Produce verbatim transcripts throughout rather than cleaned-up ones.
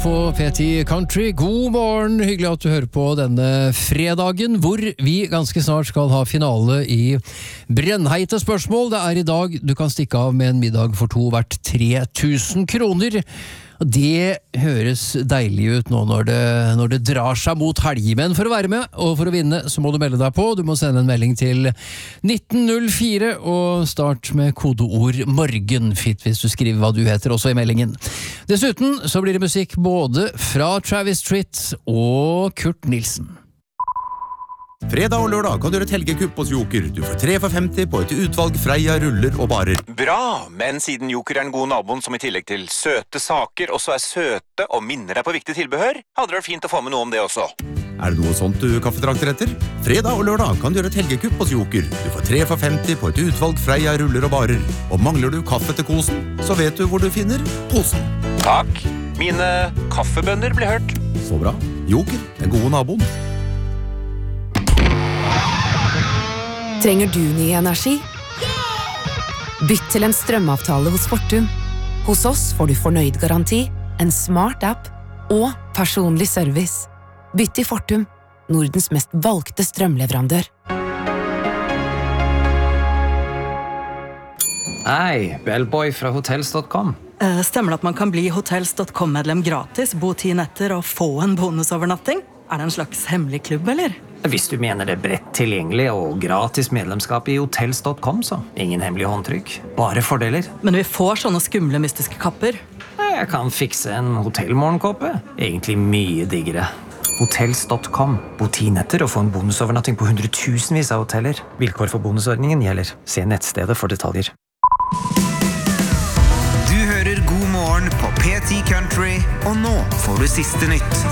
På P ti Country, god morgen, hyggelig at du hører på denne fredagen, hvor vi ganske snart skal ha finale i brennheite spørsmål. Det er i dag du kan stikke av med en middag for to verdt tre tusen kroner. Det høres deilig ut nå når det, når det drar seg mot helg, men for å være med og for å vinne så må du melde deg på. Du må sende en melding til nitten null fire og start med kodeord morgenfit hvis du skriver hva du heter også i meldingen. Dessuten så blir det musikk både fra Travis Tritt og Kurt Nilsen. Fredag og lørdag kan du gjøre et helgekupp hos Joker. Du får tre for femti på et utvalg Freia, ruller og barer. Bra, men siden Joker er den gode naboen som i tillegg til søte saker også er søte og minner deg på viktig tilbehør, hadde det vært fint å få med noe om det også. Er det noe sånt du kaffetrakter etter? Fredag og lørdag kan du gjøre et helgekupp hos Joker. Du får tre for femti på et utvalg Freia, ruller og barer. Og mangler du kaffe til kosen, så vet du hvor du finner posen. Takk, mine kaffebønner blir hørt. Så bra. Joker, den gode naboen. Trenger du ny energi? Bytt til en strømavtale hos Fortum. Hos oss får du fornøyd garanti, en smart app og personlig service. Bytt til Fortum, Nordens mest valgte strømleverandør. Hei, Bellboy fra hotels punktum com. Stemmer det at man kan bli hotels punktum com-medlem gratis, bo ti netter og få en bonusovernatting? Er det en slags hemmelig klubb, eller? Hvis du mener det bredt tilgjengelig og gratis medlemskap i hotels punktum com, så ingen hemmelig håndtrykk, bare fordeler. Men vi får sånne skumle mystiske kapper. Jeg kan fikse en hotellmorgenkåpe. Egentlig mye diggere. hotels punktum com. Bo ti netter og få en bonusovernatting på hundretusenvis av hoteller. Vilkår for bonusordningen gjelder. Se nettstedet for detaljer. Du hører God morgen på P ti Country, og nå får du siste nytt.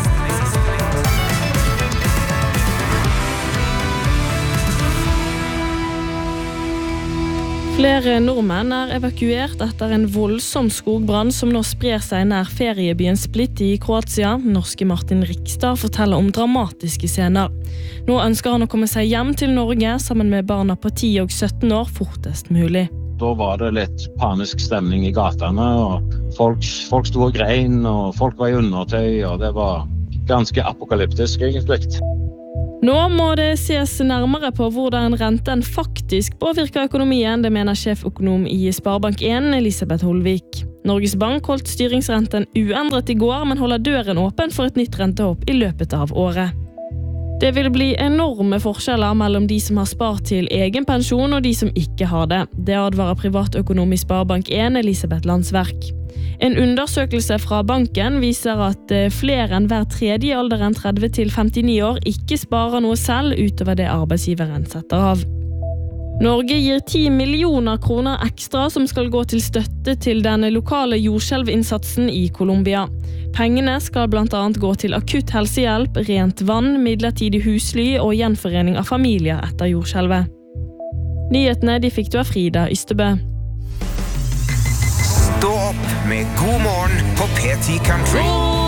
Flere nordmenn er evakuert etter en voldsom skogbrann som nå sprer seg nær feriebyen Split i Kroatia. Norske Martin Rikstad forteller om dramatiske scener. Nå ønsker han å komme seg hjem til Norge sammen med barna på ti og sytten år fortest mulig. Da var det litt panisk stemning i gatene, og folk, folk sto og grein, og folk var i undertøy, og det var ganske apokalyptisk egentlig. Nå må det ses nærmere på hvordan renten faktisk påvirker økonomien, det mener sjeføkonom i Sparebank en, Elisabeth Holvik. Norges Bank holdt styringsrenten uendret i går, men holder døren åpen for et nytt rentehopp i løpet av året. Det vil bli enorme forskjeller mellom de som har spart til egen pensjon og de som ikke har det. Det advarer privatøkonom i Sparebank en, Elisabeth Landsverk. En undersøkelse fra banken viser at flere enn hver tredje i alderen tretti til femtini år ikke sparer noe selv utover det arbeidsgiveren setter av. Norge gir ti millioner kroner ekstra som skal gå til støtte til den lokale jordskjelvinnsatsen i Colombia. Pengene skal blant annet gå til akutt helsehjelp, rent vann, midlertidig husly og gjenforening av familier etter jordskjelvet. Nyhetene de fikk du av Frida Ystebø. Stå opp med God morgen på P ti Country.